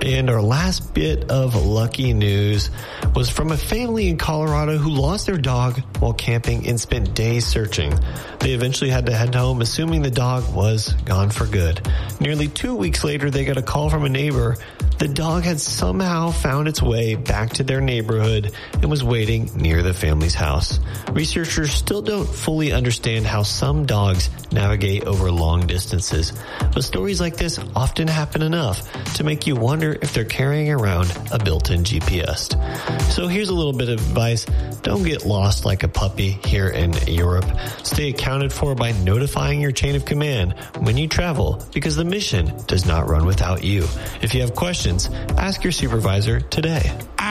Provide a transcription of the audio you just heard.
And our last bit of lucky news was from a family in Colorado who lost their dog while camping and spent days searching. They eventually had to head home, assuming the dog was gone for good. Nearly 2 weeks later, they got a call from a neighbor. The dog had somehow found its way back to their neighborhood and was waiting near the family's house. Researchers still don't fully understand how some dogs navigate over long distances, but stories like this often happen enough to make you wonder if they're carrying around a built-in GPS. So here's a little bit of advice. Don't get lost like a puppy here in Europe. Stay accounted for by notifying your chain of command when you travel, because the mission does not run without you. If you have questions, ask your supervisor today.